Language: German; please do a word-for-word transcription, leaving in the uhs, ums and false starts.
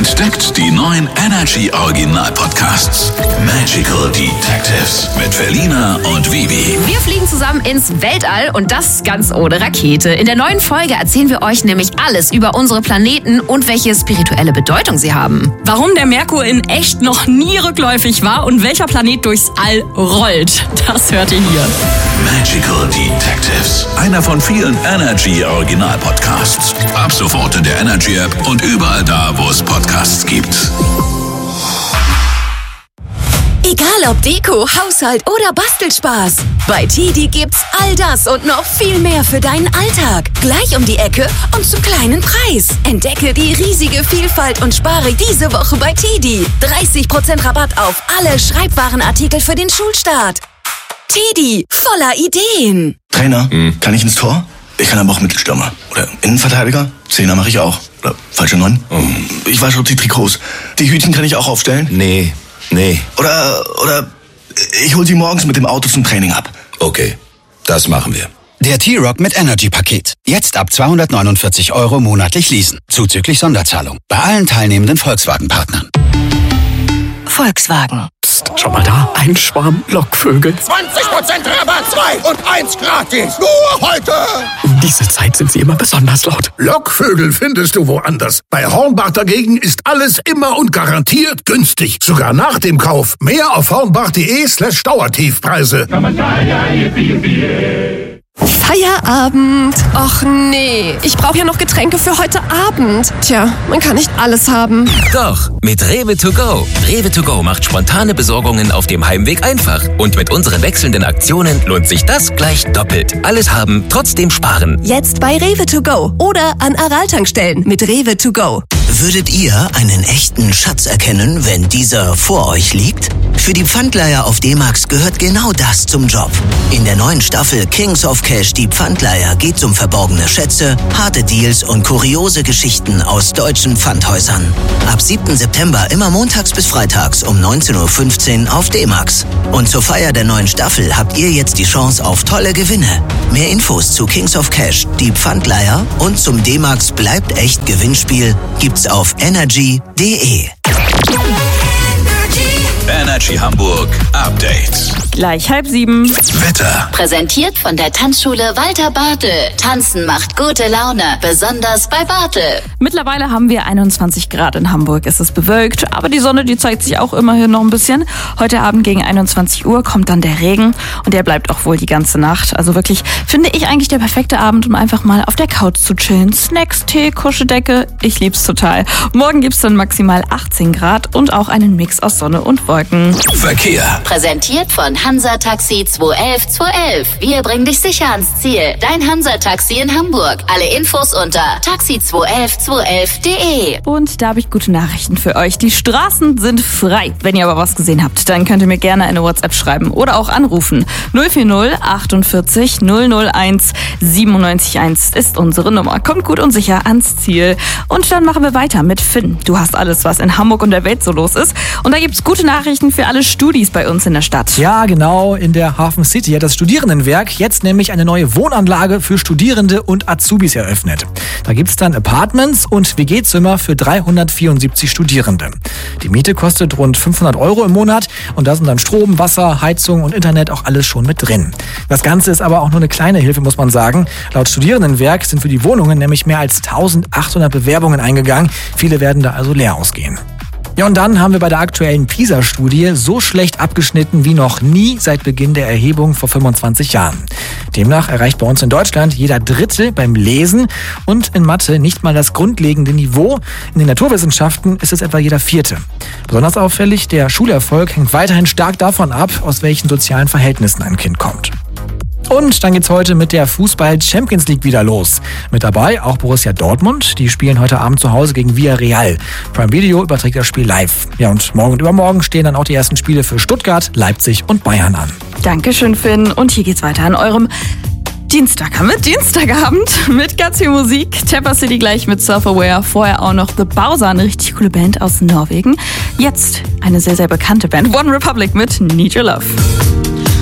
Entdeckt die neuen Energy Original Podcasts. Magical Detectives mit Felina und Vivi. Wir fliegen zusammen ins Weltall und das ganz ohne Rakete. In der neuen Folge erzählen wir euch nämlich alles über unsere Planeten und welche spirituelle Bedeutung sie haben. Warum der Merkur in echt noch nie rückläufig war und welcher Planet durchs All rollt. Das hört ihr hier. Magical Detectives. Einer von vielen Energy Original Podcasts. Ab sofort in der Energy App und überall da, wo es Podcasts gibt. Egal ob Deko, Haushalt oder Bastelspaß. Bei Tidi gibt's all das und noch viel mehr für deinen Alltag. Gleich um die Ecke und zum kleinen Preis. Entdecke die riesige Vielfalt und spare diese Woche bei Tidi. dreißig Prozent Rabatt auf alle Schreibwarenartikel für den Schulstart. Tidi, voller Ideen. Trainer, hm. kann ich ins Tor? Ich kann aber auch Mittelstürmer. Oder Innenverteidiger? Zehner mache ich auch. Oder falsche Neun? Oh. Ich wasche die Trikots. Die Hütchen kann ich auch aufstellen? Nee, nee. Oder, oder ich hol sie morgens mit dem Auto zum Training ab. Okay, das machen wir. Der T-Rock mit Energy-Paket. Jetzt ab zweihundertneunundvierzig Euro monatlich leasen. Zuzüglich Sonderzahlung. Bei allen teilnehmenden Volkswagen-Partnern. Volkswagen. Psst, schau mal da. Ein Schwarm Lockvögel. zwanzig Prozent Rabatt, zwei und eins gratis. Nur heute. Um diese Zeit sind sie immer besonders laut. Lockvögel findest du woanders. Bei Hornbach dagegen ist alles immer und garantiert günstig. Sogar nach dem Kauf. Mehr auf hornbach.de slash Dauertiefpreise. Feierabend. Och nee, ich brauche ja noch Getränke für heute Abend. Tja, man kann nicht alles haben. Doch, mit Rewe to go. Rewe to go macht spontane Besorgungen auf dem Heimweg einfach. Und mit unseren wechselnden Aktionen lohnt sich das gleich doppelt. Alles haben, trotzdem sparen. Jetzt bei Rewe to go oder an Aral-Tankstellen mit Rewe to go. Würdet ihr einen echten Schatz erkennen, wenn dieser vor euch liegt? Für die Pfandleiher auf D-Max gehört genau das zum Job. In der neuen Staffel Kings of Cash, die Pfandleiher, geht's um verborgene Schätze, harte Deals und kuriose Geschichten aus deutschen Pfandhäusern. Ab siebten September immer montags bis freitags um neunzehn Uhr fünfzehn auf D-Max. Und zur Feier der neuen Staffel habt ihr jetzt die Chance auf tolle Gewinne. Mehr Infos zu Kings of Cash, die Pfandleiher und zum D-Max Bleibt echt Gewinnspiel gibt's auf energy punkt de. Energy Hamburg Update. Gleich halb sieben. Wetter. Präsentiert von der Tanzschule Walter Bartel. Tanzen macht gute Laune, besonders bei Bartel. Mittlerweile haben wir einundzwanzig Grad in Hamburg. Es ist bewölkt, aber die Sonne, die zeigt sich auch immerhin noch ein bisschen. Heute Abend gegen einundzwanzig Uhr kommt dann der Regen und der bleibt auch wohl die ganze Nacht. Also wirklich, finde ich eigentlich der perfekte Abend, um einfach mal auf der Couch zu chillen. Snacks, Tee, Kuscheldecke, ich lieb's total. Morgen gibt's dann maximal achtzehn Grad und auch einen Mix aus Sonne und Wolken. Verkehr. Präsentiert von Hansa Taxi zwei elf zwei elf. Wir bringen dich sicher ans Ziel. Dein Hansa Taxi in Hamburg. Alle Infos unter taxi zwei elf zwei elf punkt de. Und da habe ich gute Nachrichten für euch. Die Straßen sind frei. Wenn ihr aber was gesehen habt, dann könnt ihr mir gerne eine WhatsApp schreiben oder auch anrufen. null vier null achtundvierzig null null eins siebenundneunzig eins ist unsere Nummer. Kommt gut und sicher ans Ziel. Und dann machen wir weiter mit Finn. Du hast alles, was in Hamburg und der Welt so los ist. Und da gibt's gute Nachrichten für alle Studis bei uns in der Stadt. Ja, genau, in der Hafen City hat das Studierendenwerk jetzt nämlich eine neue Wohnanlage für Studierende und Azubis eröffnet. Da gibt's dann Apartments und W G-Zimmer für dreihundertvierundsiebzig Studierende. Die Miete kostet rund fünfhundert Euro im Monat und da sind dann Strom, Wasser, Heizung und Internet auch alles schon mit drin. Das Ganze ist aber auch nur eine kleine Hilfe, muss man sagen. Laut Studierendenwerk sind für die Wohnungen nämlich mehr als eintausendachthundert Bewerbungen eingegangen. Viele werden da also leer ausgehen. Ja, und dann haben wir bei der aktuellen PISA-Studie so schlecht abgeschnitten wie noch nie seit Beginn der Erhebung vor fünfundzwanzig Jahren. Demnach erreicht bei uns in Deutschland jeder Dritte beim Lesen und in Mathe nicht mal das grundlegende Niveau. In den Naturwissenschaften ist es etwa jeder Vierte. Besonders auffällig, der Schulerfolg hängt weiterhin stark davon ab, aus welchen sozialen Verhältnissen ein Kind kommt. Und dann geht's heute mit der Fußball-Champions League wieder los. Mit dabei auch Borussia Dortmund. Die spielen heute Abend zu Hause gegen Villarreal. Prime Video überträgt das Spiel live. Ja, und morgen und übermorgen stehen dann auch die ersten Spiele für Stuttgart, Leipzig und Bayern an. Dankeschön, Finn. Und hier geht's weiter an eurem Dienstag. Haben wir Dienstagabend mit ganz viel Musik. Tapper City gleich mit Self-Aware. Vorher auch noch The Bowser, eine richtig coole Band aus Norwegen. Jetzt eine sehr, sehr bekannte Band. One Republic mit Need Your Love.